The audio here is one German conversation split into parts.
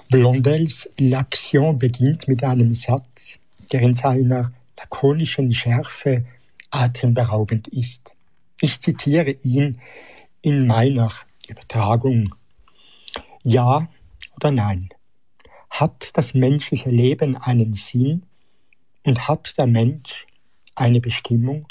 Blondels L'Action beginnt mit einem Satz, der in seiner lakonischen Schärfe atemberaubend ist. Ich zitiere ihn in meiner Übertragung. Ja oder nein? Hat das menschliche Leben einen Sinn und hat der Mensch eine Bestimmung?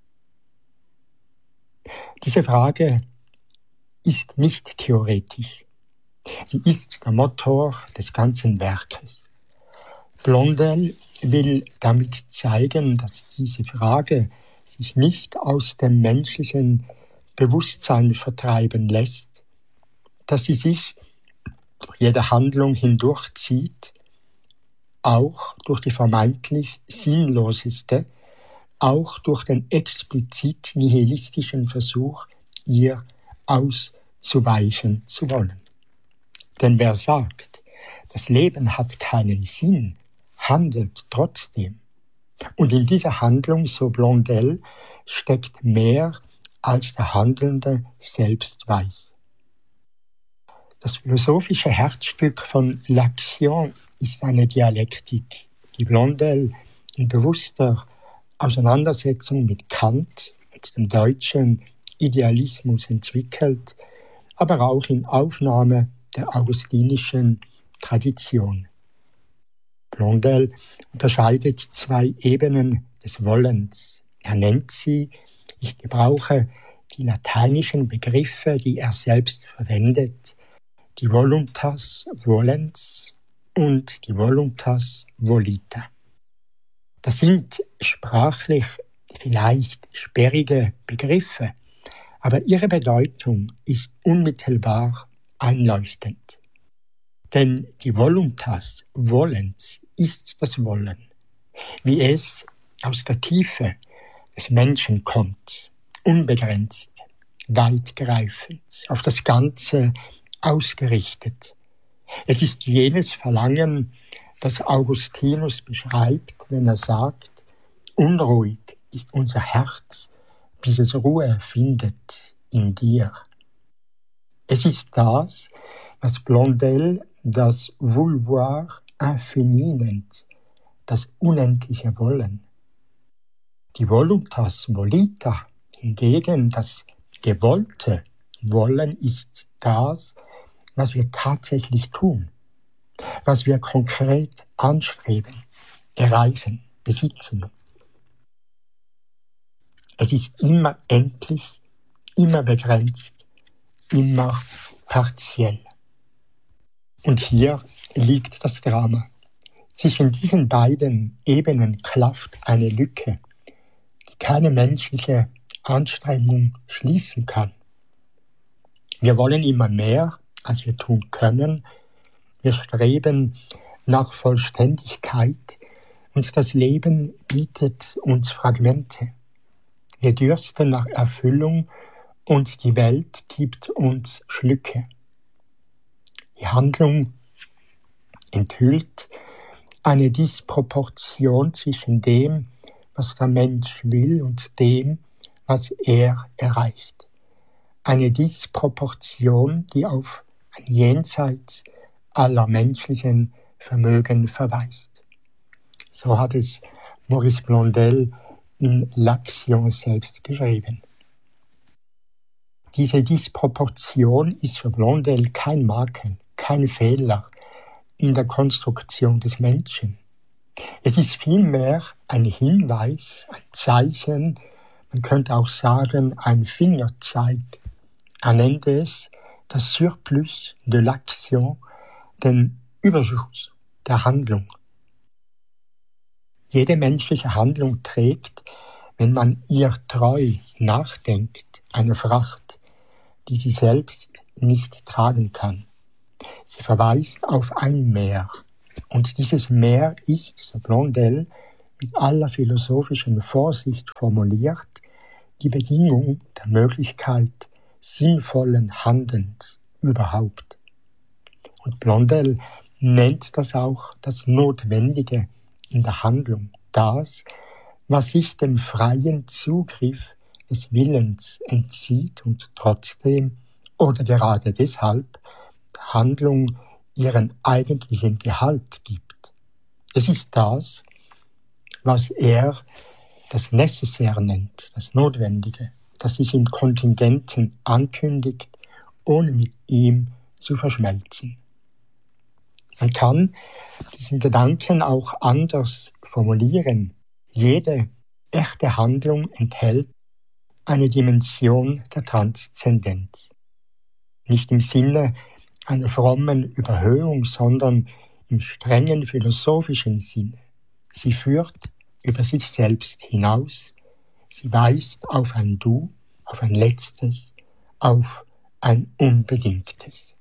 Diese Frage ist nicht theoretisch. Sie ist der Motor des ganzen Werkes. Blondel will damit zeigen, dass diese Frage sich nicht aus dem menschlichen Bewusstsein vertreiben lässt, dass sie sich durch jede Handlung hindurchzieht, auch durch die vermeintlich sinnloseste, auch durch den explizit nihilistischen Versuch, ihr auszuweichen zu wollen. Denn wer sagt, das Leben hat keinen Sinn, handelt trotzdem. Und in dieser Handlung, so Blondel, steckt mehr, als der Handelnde selbst weiß. Das philosophische Herzstück von L'Action ist eine Dialektik, die Blondel in bewusster Auseinandersetzung mit Kant, mit dem deutschen Idealismus entwickelt, aber auch in Aufnahme der augustinischen Tradition. Blondel unterscheidet zwei Ebenen des Wollens. Er nennt sie, ich gebrauche die lateinischen Begriffe, die er selbst verwendet, die Voluntas volens und die Voluntas volita. Das sind sprachlich vielleicht sperrige Begriffe, aber ihre Bedeutung ist unmittelbar einleuchtend. Denn die Voluntas volens ist das Wollen, wie es aus der Tiefe des Menschen kommt, unbegrenzt, weitgreifend, auf das Ganze ausgerichtet. Es ist jenes Verlangen, das Augustinus beschreibt, wenn er sagt, unruhig ist unser Herz, bis es Ruhe findet in dir. Es ist das, was Blondel das Vouloir infini nennt, das unendliche Wollen. Die Voluntas volita hingegen, das gewollte Wollen, ist das, was wir tatsächlich tun, was wir konkret anstreben, erreichen, besitzen. Es ist immer endlich, immer begrenzt, immer partiell. Und hier liegt das Drama. Zwischen diesen beiden Ebenen klafft eine Lücke, die keine menschliche Anstrengung schließen kann. Wir wollen immer mehr, als wir tun können. Wir streben nach Vollständigkeit und das Leben bietet uns Fragmente. Wir dürsten nach Erfüllung und die Welt gibt uns Schlücke. Die Handlung enthüllt eine Disproportion zwischen dem, was der Mensch will, und dem, was er erreicht. Eine Disproportion, die auf ein Jenseits aller menschlichen Vermögen verweist. So hat es Maurice Blondel in L'Action selbst geschrieben. Diese Disproportion ist für Blondel kein Makel, kein Fehler in der Konstruktion des Menschen. Es ist vielmehr ein Hinweis, ein Zeichen, man könnte auch sagen, ein Fingerzeig. Er nennt es das Surplus de l'action, den Überschuss der Handlung. Jede menschliche Handlung trägt, wenn man ihr treu nachdenkt, eine Fracht, die sie selbst nicht tragen kann. Sie verweist auf ein Meer. Und dieses Meer ist, so Blondel, mit aller philosophischen Vorsicht formuliert, die Bedingung der Möglichkeit sinnvollen Handelns überhaupt. Und Blondel nennt das auch das Notwendige in der Handlung, das, was sich dem freien Zugriff des Willens entzieht und trotzdem oder gerade deshalb der Handlung ihren eigentlichen Gehalt gibt. Es ist das, was er das Necessaire nennt, das Notwendige, das sich im Kontingenten ankündigt, ohne mit ihm zu verschmelzen. Man kann diesen Gedanken auch anders formulieren. Jede echte Handlung enthält eine Dimension der Transzendenz. Nicht im Sinne einer frommen Überhöhung, sondern im strengen philosophischen Sinne. Sie führt über sich selbst hinaus. Sie weist auf ein Du, auf ein Letztes, auf ein Unbedingtes.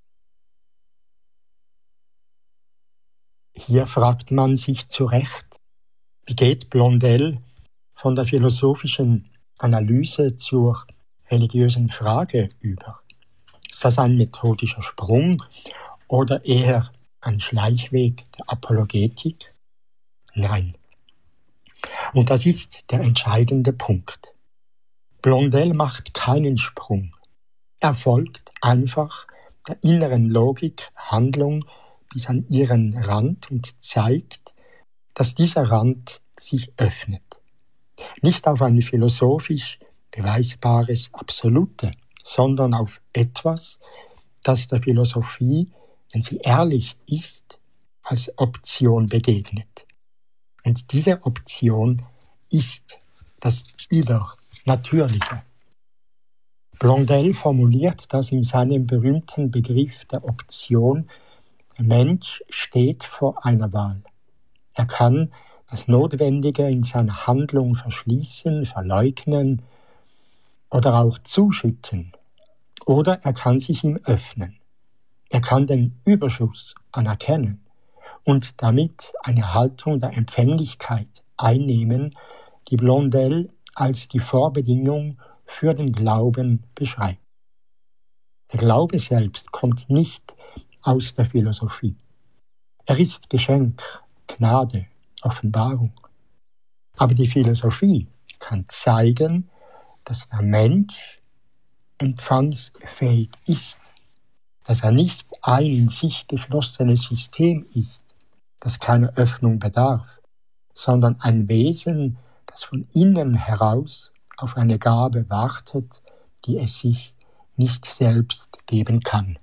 Hier fragt man sich zu Recht, wie geht Blondel von der philosophischen Analyse zur religiösen Frage über? Ist das ein methodischer Sprung oder eher ein Schleichweg der Apologetik? Nein. Und das ist der entscheidende Punkt. Blondel macht keinen Sprung. Er folgt einfach der inneren Logik Handlung bis an ihren Rand und zeigt, dass dieser Rand sich öffnet. Nicht auf ein philosophisch beweisbares Absolute, sondern auf etwas, das der Philosophie, wenn sie ehrlich ist, als Option begegnet. Und diese Option ist das Übernatürliche. Blondel formuliert das in seinem berühmten Begriff der Option: Der Mensch steht vor einer Wahl. Er kann das Notwendige in seiner Handlung verschließen, verleugnen oder auch zuschütten. Oder er kann sich ihm öffnen. Er kann den Überschuss anerkennen und damit eine Haltung der Empfänglichkeit einnehmen, die Blondel als die Vorbedingung für den Glauben beschreibt. Der Glaube selbst kommt nicht aus der Philosophie. Er ist Geschenk, Gnade, Offenbarung. Aber die Philosophie kann zeigen, dass der Mensch empfangsfähig ist, dass er nicht ein in sich geschlossenes System ist, das keiner Öffnung bedarf, sondern ein Wesen, das von innen heraus auf eine Gabe wartet, die es sich nicht selbst geben kann.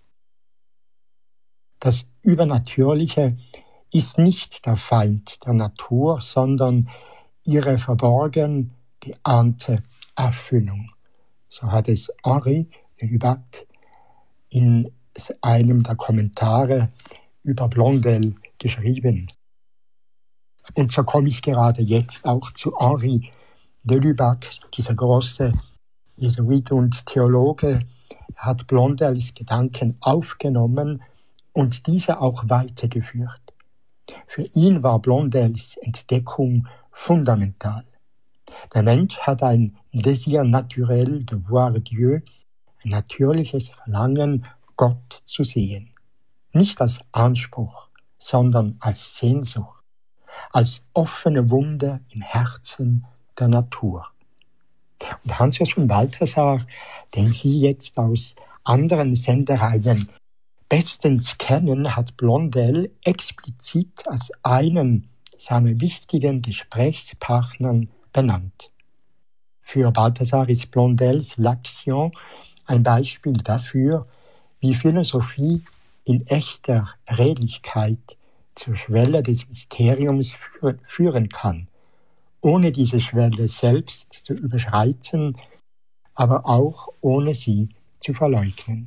Das Übernatürliche ist nicht der Feind der Natur, sondern ihre verborgen geahnte Erfüllung. So hat es Henri de Lubac in einem der Kommentare über Blondel geschrieben. Und so komme ich gerade jetzt auch zu Henri de Lubac, dieser große Jesuit und Theologe. Er hat Blondels Gedanken aufgenommen und diese auch weitergeführt. Für ihn war Blondels Entdeckung fundamental. Der Mensch hat ein Désir naturel de voir Dieu, ein natürliches Verlangen, Gott zu sehen. Nicht als Anspruch, sondern als Sehnsucht, als offene Wunde im Herzen der Natur. Und Hans-Urs von Balthasar, den Sie jetzt aus anderen Sendereien bestens kennen, hat Blondel explizit als einen seiner wichtigen Gesprächspartnern benannt. Für Balthasar ist Blondels L'Action ein Beispiel dafür, wie Philosophie in echter Redlichkeit zur Schwelle des Mysteriums führen kann, ohne diese Schwelle selbst zu überschreiten, aber auch ohne sie zu verleugnen.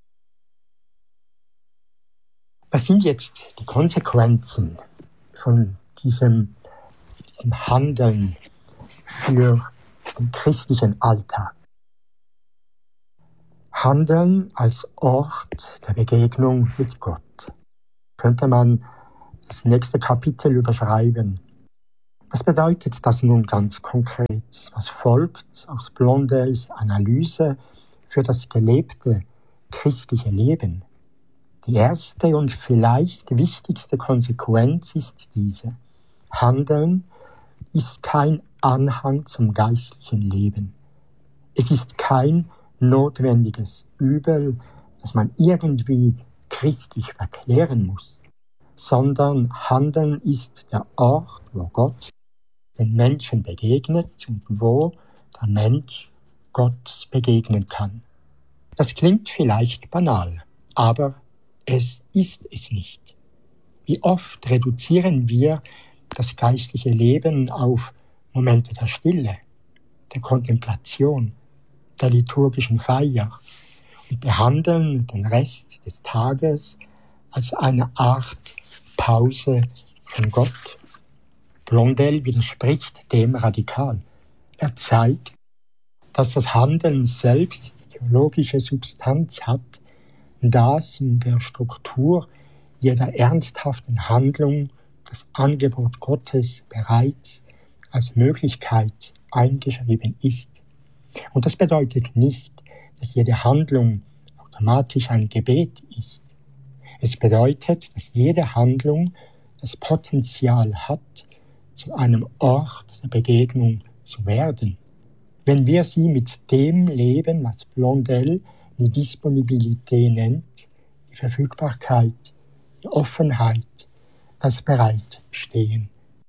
Was sind jetzt die Konsequenzen von diesem Handeln für den christlichen Alltag? Handeln als Ort der Begegnung mit Gott. Könnte man das nächste Kapitel überschreiben. Was bedeutet das nun ganz konkret? Was folgt aus Blondels Analyse für das gelebte christliche Leben? Die erste und vielleicht wichtigste Konsequenz ist diese: Handeln ist kein Anhang zum geistlichen Leben. Es ist kein notwendiges Übel, das man irgendwie christlich verklären muss, sondern Handeln ist der Ort, wo Gott den Menschen begegnet und wo der Mensch Gott begegnen kann. Das klingt vielleicht banal, aber es ist es nicht. Wie oft reduzieren wir das geistliche Leben auf Momente der Stille, der Kontemplation, der liturgischen Feier und behandeln den Rest des Tages als eine Art Pause von Gott. Blondel widerspricht dem radikal. Er zeigt, dass das Handeln selbst theologische Substanz hat, das in der Struktur jeder ernsthaften Handlung das Angebot Gottes bereits als Möglichkeit eingeschrieben ist. Und das bedeutet nicht, dass jede Handlung automatisch ein Gebet ist. Es bedeutet, dass jede Handlung das Potenzial hat, zu einem Ort der Begegnung zu werden. Wenn wir sie mit dem leben, was Blondel die Disponibilität nennt, die Verfügbarkeit, die Offenheit, das Bereitstehen.